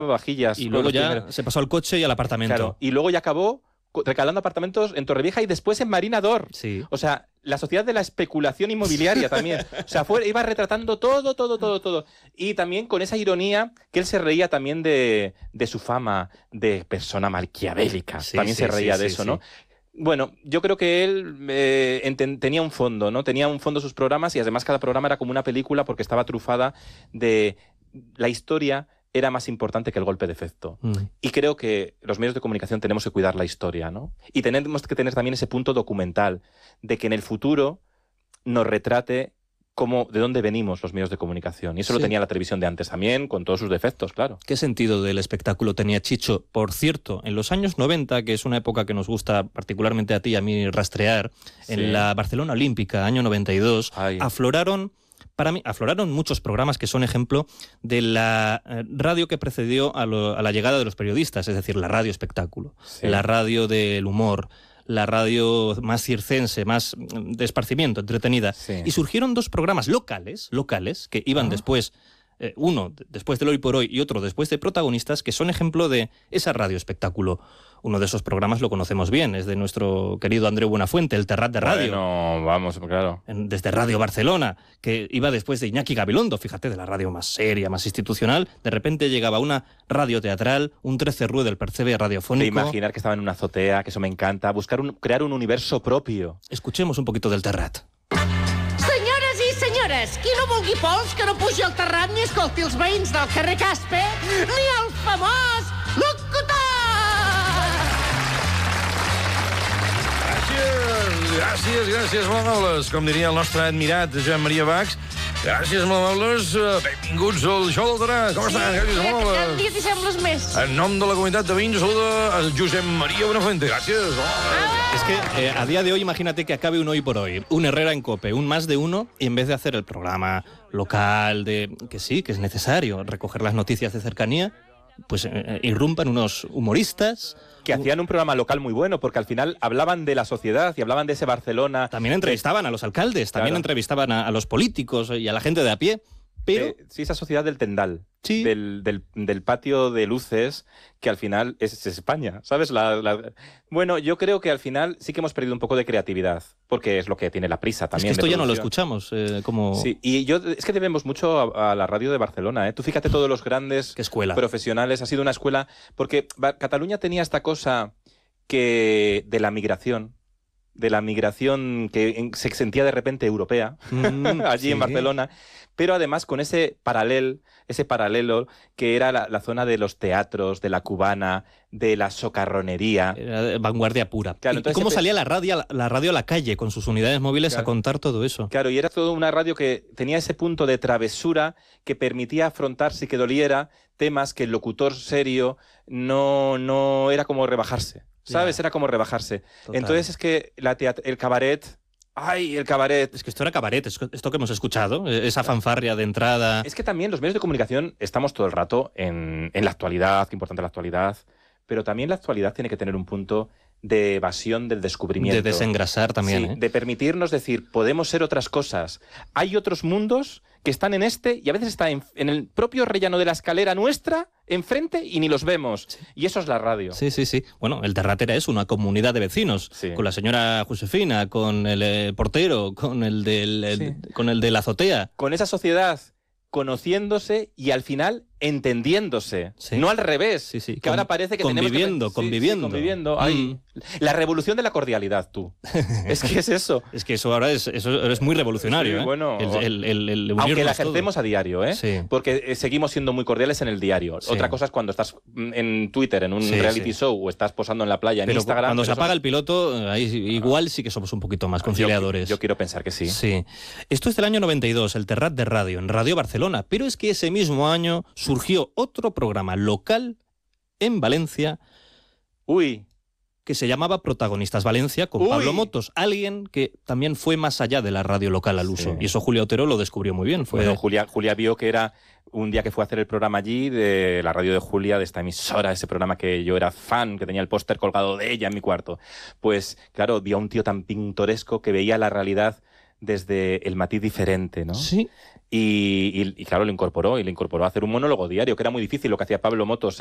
vajillas. Y luego ya se pasó al coche y al apartamento. Claro, y luego ya acabó recalando apartamentos en Torrevieja y después en Marina d'Or. Sí. O sea, la sociedad de la especulación inmobiliaria también. O sea, iba retratando todo. Y también con esa ironía que él se reía también de su fama de persona maquiavélica. Sí, también sí, se reía sí, de sí, eso, sí. ¿no? Bueno, yo creo que él tenía un fondo, ¿no? Tenía un fondo sus programas y además cada programa era como una película porque estaba trufada de la historia. Era más importante que el golpe de efecto. Y creo que los medios de comunicación tenemos que cuidar la historia, ¿no? Y tenemos que tener también ese punto documental de que en el futuro nos retrate de dónde venimos los medios de comunicación. Y eso lo tenía la televisión de antes también, con todos sus defectos, claro. ¿Qué sentido del espectáculo tenía Chicho? Por cierto, en los años 90, que es una época que nos gusta particularmente a ti y a mí rastrear, en la Barcelona Olímpica, año 92, afloraron muchos programas que son ejemplo de la radio que precedió a la llegada de los periodistas, es decir, la radio espectáculo, la radio del humor, la radio más circense, más de esparcimiento, entretenida. Sí. Y surgieron dos programas locales, que iban después, uno después del Hoy por Hoy y otro después de Protagonistas, que son ejemplo de esa radio espectáculo. Uno de esos programas lo conocemos bien, es de nuestro querido Andreu Buenafuente, el Terrat de Radio. Bueno, vamos, claro. Desde Radio Barcelona, que iba después de Iñaki Gabilondo, fíjate, de la radio más seria, más institucional. De repente llegaba una radio teatral, un 13 Rue del Percebe radiofónico. De imaginar que estaba en una azotea, que eso me encanta. Crear un universo propio. Escuchemos un poquito del Terrat. Senyores i senyores, qui no vulgui pols que no pugi al terrat ni escolti els veïns del carrer Caspe ni el famós locutor! Gràcies, molt amables. Com diria el nostre admirat Joan Maria Bachs. Gràcies, molt amables. Benvinguts al Show del Terrat. Com estan? Gràcies, molt amables. Cada dia t'hi sembles més. En nom de la comunitat de veïns, saluda a Josep María Buenafuente. Gràcies. Es que a día de hoy, imagínate que acabe un Hoy por Hoy, un Herrera en COPE, un Más de Uno, y en vez de hacer el programa local, que sí, que es necesario recoger las noticias de cercanía, pues irrumpan unos humoristas que hacían un programa local muy bueno, porque al final hablaban de la sociedad y hablaban de ese Barcelona. También entrevistaban a los alcaldes, también entrevistaban a los políticos y a la gente de a pie. Pero sí, esa sociedad del tendal, sí, del patio de luces, que al final es España, ¿sabes? Bueno, yo creo que al final sí que hemos perdido un poco de creatividad, porque es lo que tiene la prisa también. Es que esto ya no lo escuchamos. Sí, y es que debemos mucho a la radio de Barcelona, ¿eh? Tú fíjate todos los grandes profesionales, ha sido una escuela, porque Cataluña tenía esta cosa de la migración que se sentía de repente europea, allí en Barcelona, pero además con ese paralelo que era la zona de los teatros, de la cubana, de la socarronería. Era vanguardia pura. Claro, ¿Y cómo salía la radio a la calle con sus unidades móviles a contar todo eso? Claro, y era toda una radio que tenía ese punto de travesura que permitía afrontar, si que doliera, temas que el locutor serio no era como rebajarse. ¿Sabes? Era como rebajarse. Total. Entonces es que el cabaret... ¡Ay, el cabaret! Es que esto era cabaret, esto que hemos escuchado, esa fanfarria de entrada... Es que también los medios de comunicación estamos todo el rato en la actualidad, qué importante la actualidad, pero también la actualidad tiene que tener un punto de evasión del descubrimiento. De desengrasar también, sí, de permitirnos decir, podemos ser otras cosas. Hay otros mundos que están en y a veces está en el propio rellano de la escalera nuestra, enfrente, y ni los vemos. Sí. Y eso es la radio. Sí. Bueno, el Terrat era eso, una comunidad de vecinos. Sí. Con la señora Josefina, con el portero, con el de la azotea. Con esa sociedad conociéndose y al final entendiéndose, no al revés, que ahora parece que conviviendo. Ay, la revolución de la cordialidad, tú. Es que es eso. Es que eso ahora es muy revolucionario. Sí, bueno, aunque la ejercemos a diario, porque seguimos siendo muy cordiales en el diario. Sí. Otra cosa es cuando estás en Twitter, en un reality show, o estás posando en la playa, en Instagram. Cuando se apaga el piloto, ahí igual sí que somos un poquito más conciliadores. Yo quiero pensar que sí. Sí. Esto es del año 92, el Terrat de Radio, en Radio Barcelona. Pero es que ese mismo año surgió otro programa local en Valencia que se llamaba Protagonistas Valencia, con Pablo Motos, alguien que también fue más allá de la radio local al uso. Y eso Julia Otero lo descubrió muy bien. Bueno, Julia vio que era un día que fue a hacer el programa allí, de la radio de Julia, de esta emisora, ese programa que yo era fan, que tenía el póster colgado de ella en mi cuarto. Pues claro, vio a un tío tan pintoresco que veía la realidad desde el matiz diferente, ¿no? Sí. Y claro, lo incorporó a hacer un monólogo diario, que era muy difícil lo que hacía Pablo Motos